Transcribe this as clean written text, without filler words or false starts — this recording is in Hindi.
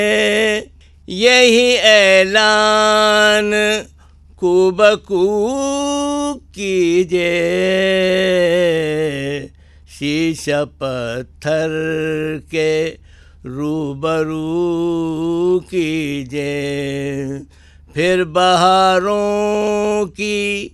यही ऐलान कुबकू कीजिए, शीशा पत्थर के रूबरू कीजिए, फिर बहारों की